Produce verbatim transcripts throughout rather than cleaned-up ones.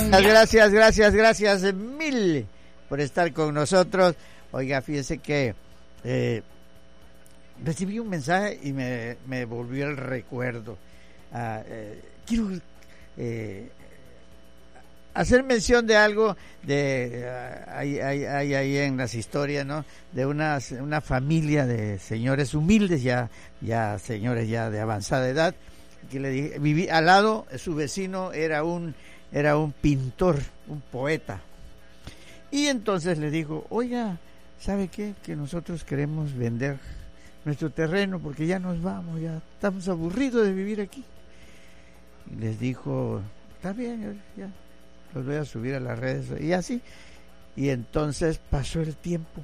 Gracias, gracias, gracias mil por estar con nosotros. Oiga, fíjese que eh, recibí un mensaje y me, me volvió el recuerdo. Ah, eh, quiero eh, hacer mención de algo de uh, hay, hay, hay ahí en las historias, ¿no? De una, una familia de señores humildes, ya, ya señores ya de avanzada edad, que le dije, viví al lado, su vecino era un era un pintor, un poeta. Y entonces le dijo, oiga, ¿sabe qué? Que nosotros queremos vender nuestro terreno porque ya nos vamos, ya estamos aburridos de vivir aquí. Y les dijo, está bien, ya los voy a subir a las redes, y así. Y entonces pasó el tiempo.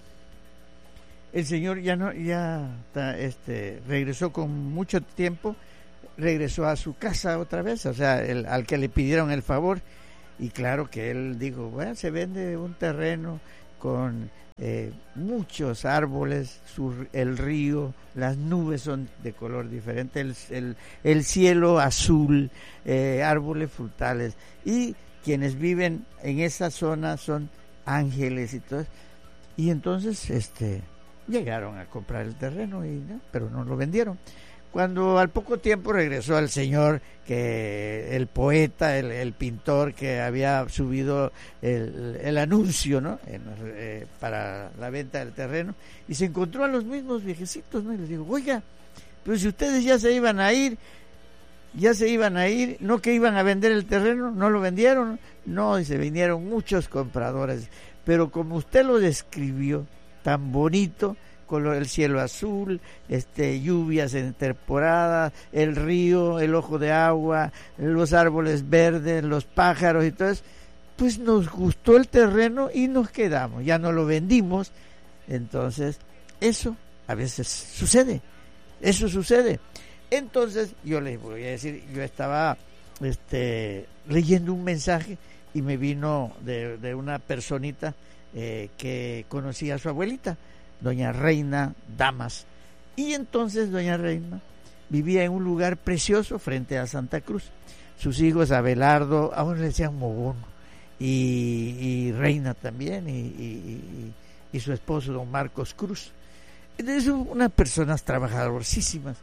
El señor ya no, ya este, regresó con mucho tiempo, regresó a su casa otra vez, o sea, el, al que le pidieron el favor, y claro que él dijo, bueno, se vende un terreno con eh, muchos árboles, su, el río, las nubes son de color diferente, el, el, el cielo azul, eh, árboles frutales, y quienes viven en esa zona son ángeles y todo. Y entonces este llegaron a comprar el terreno, y ¿no? pero no lo vendieron. Cuando al poco tiempo regresó el señor, que el poeta, el, el pintor que había subido el, el anuncio, ¿no? En, eh, para la venta del terreno, y se encontró a los mismos viejecitos, ¿no? Y les digo, oiga, pero si ustedes ya se iban a ir, ya se iban a ir, no que iban a vender el terreno, no lo vendieron, no, y se vinieron muchos compradores, pero como usted lo describió, tan bonito, color, el cielo azul, este, lluvias en temporada, el río, el ojo de agua, los árboles verdes, los pájaros y todo eso, pues nos gustó el terreno y nos quedamos, ya no lo vendimos. Entonces, eso a veces sucede, eso sucede. Entonces, yo les voy a decir, yo estaba este, leyendo un mensaje y me vino de, de una personita eh, que conocía a su abuelita, doña Reina Damas, y entonces doña Reina vivía en un lugar precioso frente a Santa Cruz. Sus hijos Abelardo, ahora le decían Mogono, y, y Reina también, y, y, y, y su esposo don Marcos Cruz. Entonces, unas personas trabajadorcísimas.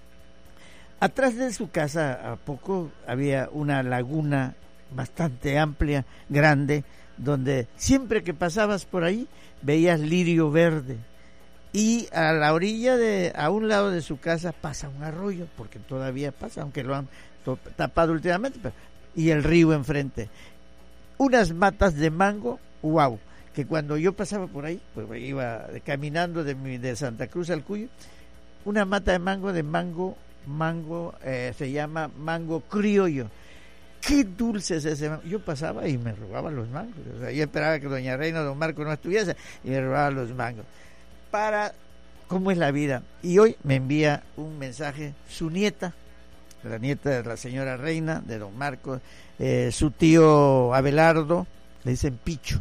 Atrás de su casa a poco había una laguna bastante amplia, grande, donde siempre que pasabas por ahí veías lirio verde, y a la orilla de, a un lado de su casa pasa un arroyo, porque todavía pasa, aunque lo han to- tapado últimamente, pero, y el río enfrente, unas matas de mango, wow, que cuando yo pasaba por ahí, pues iba caminando de, mi, de Santa Cruz al Cuyo, una mata de mango, de mango, mango, eh, se llama mango criollo. Qué dulce es ese mango. Yo pasaba y me robaba los mangos. O sea, yo esperaba que doña Reina o don Marco no estuviese y me robaba los mangos. Para cómo es la vida. Y hoy me envía un mensaje su nieta, la nieta de la señora Reina, de don Marco, eh, su tío Abelardo, le dicen Picho,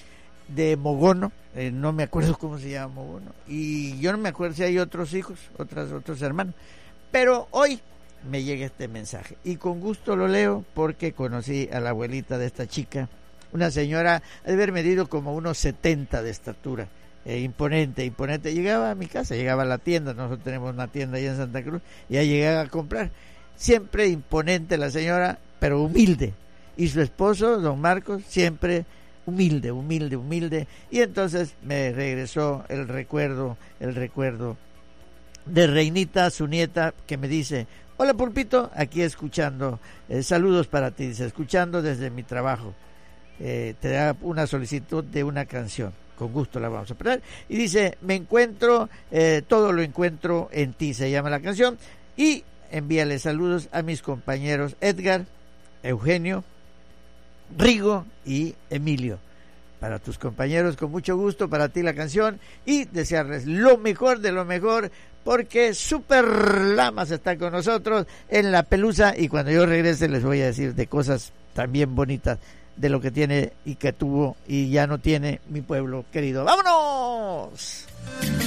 de Mogono, eh, no me acuerdo cómo se llama Mogono, y yo no me acuerdo si hay otros hijos, otras, otros hermanos, pero hoy me llega este mensaje y con gusto lo leo porque conocí a la abuelita de esta chica, una señora de haber medido como unos setenta de estatura, eh, imponente, imponente. Llegaba a mi casa, llegaba a la tienda, nosotros tenemos una tienda allá en Santa Cruz, y ya llegaba a comprar, siempre imponente la señora, pero humilde, y su esposo, don Marcos, siempre humilde, humilde, humilde, y entonces me regresó el recuerdo, el recuerdo de Reinita, su nieta, que me dice, hola Pulpito, aquí escuchando, eh, saludos para ti, dice, escuchando desde mi trabajo, eh, te da una solicitud de una canción, con gusto la vamos a poner, y dice, me encuentro, eh, todo lo encuentro en ti, se llama la canción, y envíale saludos a mis compañeros Edgar, Eugenio, Rigo y Emilio. Para tus compañeros, con mucho gusto, para ti la canción, y desearles lo mejor de lo mejor, porque Super Lamas está con nosotros en La Pelusa, y cuando yo regrese les voy a decir de cosas también bonitas, de lo que tiene y que tuvo y ya no tiene mi pueblo querido. ¡Vámonos!